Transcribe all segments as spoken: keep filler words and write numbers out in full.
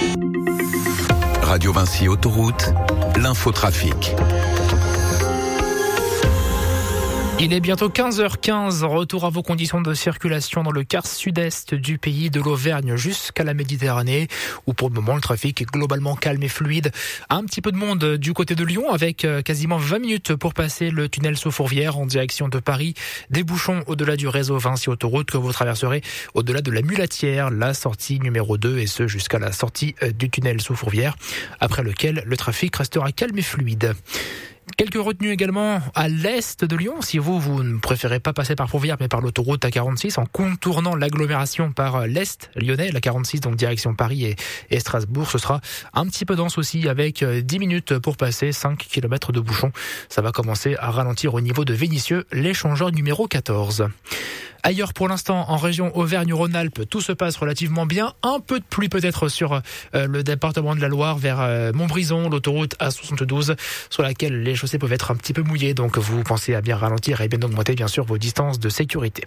Radio Vinci Autoroute, l'infotrafic. Il est bientôt quinze heures quinze, retour à vos conditions de circulation dans le quart sud-est du pays, de l'Auvergne jusqu'à la Méditerranée, où pour le moment le trafic est globalement calme et fluide. Un petit peu de monde du côté de Lyon, avec quasiment vingt minutes pour passer le tunnel sous Fourvière en direction de Paris. Des bouchons au-delà du réseau Vinci Autoroute que vous traverserez au-delà de la Mulatière, la sortie numéro deux, et ce jusqu'à la sortie du tunnel sous Fourvière, après lequel le trafic restera calme et fluide. Quelques retenues également à l'est de Lyon, si vous, vous ne préférez pas passer par Fourvière mais par l'autoroute A quarante-six en contournant l'agglomération par l'est lyonnais, la quarante-six, donc direction Paris et, et Strasbourg. Ce sera un petit peu dense aussi avec dix minutes pour passer, cinq kilomètres de bouchons. Ça va commencer à ralentir au niveau de Vénissieux, l'échangeur numéro quatorze. Ailleurs pour l'instant, en région Auvergne-Rhône-Alpes, tout se passe relativement bien. Un peu de pluie peut-être sur euh, le département de la Loire vers euh, Montbrison, l'autoroute A soixante-douze, sur laquelle les chaussées peuvent être un petit peu mouillées. Donc vous pensez à bien ralentir et bien augmenter bien sûr vos distances de sécurité.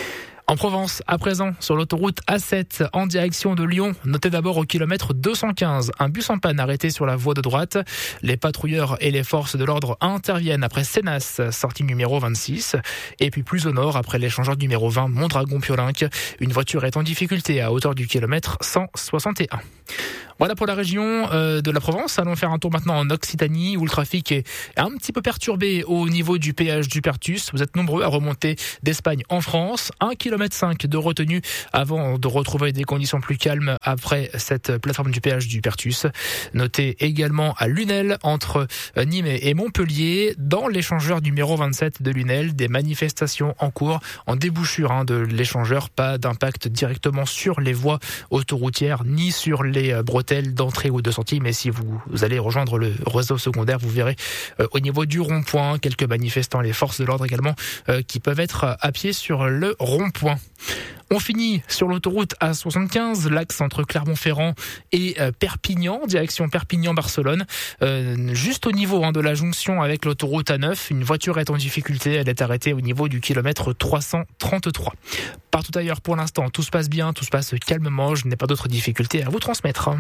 En Provence, à présent, sur l'autoroute A sept en direction de Lyon, notez d'abord au kilomètre deux cent quinze, un bus en panne arrêté sur la voie de droite. Les patrouilleurs et les forces de l'ordre interviennent après Sénas, sortie numéro vingt-six. Et puis plus au nord, après l'échangeur numéro vingt, Mondragon-Piolinck, une voiture est en difficulté à hauteur du kilomètre cent soixante et un. Voilà pour la région euh, de la Provence. Allons faire un tour maintenant en Occitanie, où le trafic est un petit peu perturbé au niveau du péage du Pertus. Vous êtes nombreux à remonter d'Espagne en France. un virgule cinq kilomètres de retenue avant de retrouver des conditions plus calmes après cette plateforme du péage du Pertus. Notez également à Lunel, entre Nîmes et Montpellier, dans l'échangeur numéro vingt-sept de Lunel, des manifestations en cours en débouchure hein, de l'échangeur. Pas d'impact directement sur les voies autoroutières ni sur les bretelles d'entrée ou de sortie, mais si vous, vous allez rejoindre le réseau secondaire, vous verrez euh, au niveau du rond-point quelques manifestants, les forces de l'ordre également, euh, qui peuvent être à pied sur le rond-point. On finit sur l'autoroute A soixante-quinze, l'axe entre Clermont-Ferrand et euh, Perpignan, direction Perpignan-Barcelone. Euh, juste au niveau hein, de la jonction avec l'autoroute A neuf, une voiture est en difficulté, elle est arrêtée au niveau du kilomètre trois cent trente-trois. Partout ailleurs pour l'instant, tout se passe bien, tout se passe calmement, je n'ai pas d'autres difficultés à vous transmettre.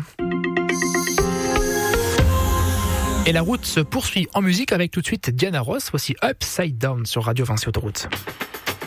Et la route se poursuit en musique avec tout de suite Diana Ross, voici Upside Down sur Radio Vinci Autoroute.